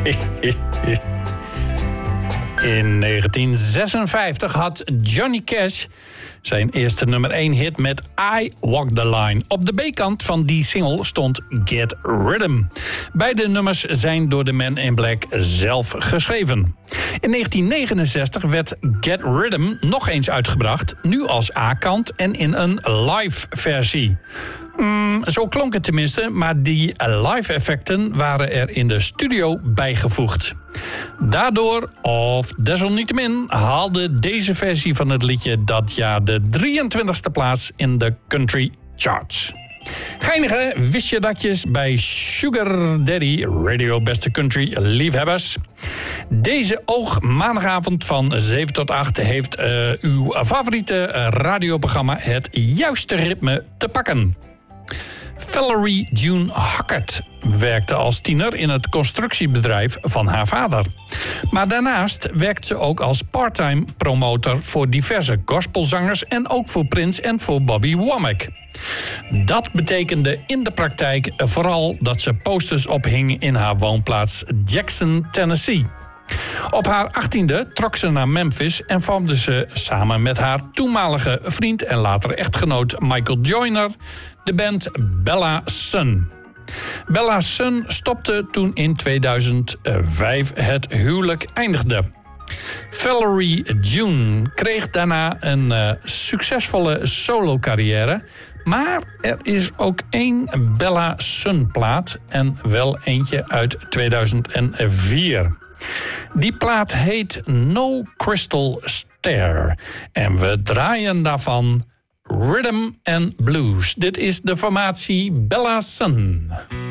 In 1956 had Johnny Cash zijn eerste nummer 1 hit met I Walk the Line. Op de B-kant van die single stond Get Rhythm. Beide nummers zijn door de Man in Black zelf geschreven. In 1969 werd Get Rhythm nog eens uitgebracht, nu als A-kant en in een live versie. Zo klonk het tenminste, maar die live effecten waren er in de studio bijgevoegd. Daardoor, of desalniettemin, haalde deze versie van het liedje dat jaar de 23e plaats in de country charts. Geinige wist je datjes bij Sugar Daddy, Radio Beste Country liefhebbers. Deze oog maandagavond van 7 tot 8 heeft uw favoriete radioprogramma het juiste ritme te pakken. Valerie June Hackett werkte als tiener in het constructiebedrijf van haar vader. Maar daarnaast werkt ze ook als parttime promotor voor diverse gospelzangers en ook voor Prince en voor Bobby Womack. Dat betekende in de praktijk vooral dat ze posters ophing in haar woonplaats Jackson, Tennessee. Op haar 18e trok ze naar Memphis en vormde ze samen met haar toenmalige vriend en later echtgenoot Michael Joyner de band Bella Sun. Bella Sun stopte toen in 2005 het huwelijk eindigde. Valerie June kreeg daarna een succesvolle solo-carrière, maar er is ook één Bella Sun-plaat en wel eentje uit 2004. Die plaat heet No Crystal Stair en we draaien daarvan Rhythm and Blues. Dit is de formatie Bella Sun.